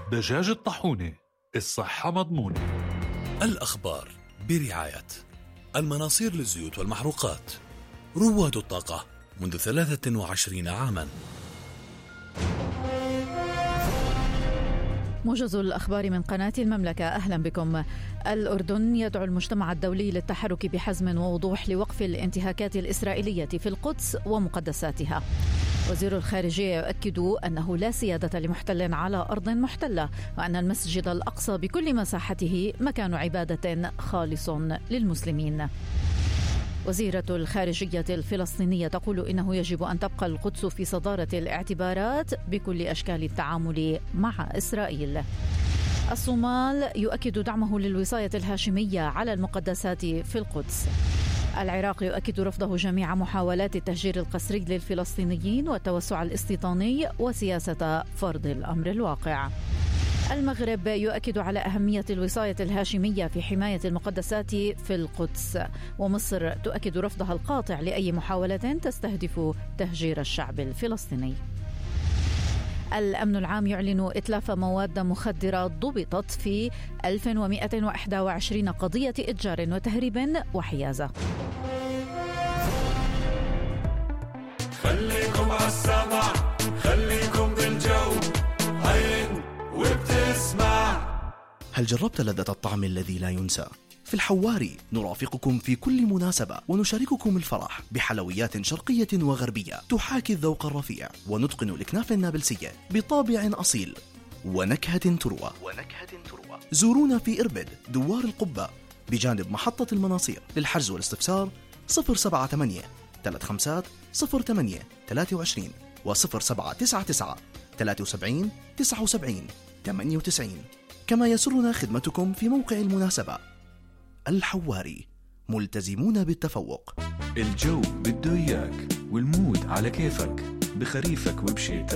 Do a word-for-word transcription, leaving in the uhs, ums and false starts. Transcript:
دجاج الطاحونة، الصحة مضمونة. الأخبار برعاية المناصير للزيوت والمحروقات، رواد الطاقة منذ ثلاثة وعشرين عاماً. موجز الأخبار من قناة المملكة، أهلا بكم. الأردن يدعو المجتمع الدولي للتحرك بحزم ووضوح لوقف الانتهاكات الإسرائيلية في القدس ومقدساتها. وزير الخارجية يؤكد أنه لا سيادة لمحتل على أرض محتلة، وأن المسجد الأقصى بكل مساحته مكان عبادة خالص للمسلمين. وزيرة الخارجية الفلسطينية تقول إنه يجب أن تبقى القدس في صدارة الاعتبارات بكل أشكال التعامل مع إسرائيل. الصومال يؤكد دعمه للوصاية الهاشمية على المقدسات في القدس. العراق يؤكد رفضه جميع محاولات التهجير القسري للفلسطينيين والتوسع الاستيطاني وسياسة فرض الأمر الواقع. المغرب يؤكد على أهمية الوصاية الهاشمية في حماية المقدسات في القدس، ومصر تؤكد رفضها القاطع لأي محاولة تستهدف تهجير الشعب الفلسطيني. الأمن العام يعلن إتلاف مواد مخدرة ضبطت في ألف ومئة وواحد وعشرين قضية إتجار وتهريب وحيازة. خليكم عالسمع، خليكم بالجو، عين وبتسمع. هل جربت لذة الطعم الذي لا ينسى؟ في الحواري نرافقكم في كل مناسبة ونشارككم الفرح بحلويات شرقية وغربية تحاكي الذوق الرفيع، ونتقن الإكناف النابلسية بطابع أصيل ونكهة تروى ونكهة تروى. زورونا في إربد دوار القبة بجانب محطة المناصير. للحجز والاستفسار صفر سبعة ثمانية ثلاثة خمسة صفر ثمانية ثلاثة عشرين وصفر سبعة تسعة تسعة ثلاثة سبعين تسعة وسبعين ثمانية وتسعين. كما يسرنا خدمتكم في موقع المناسبة. الحواري، ملتزمون بالتفوق. الجو بده إياك والمود على كيفك، بخريفك وبشيتك.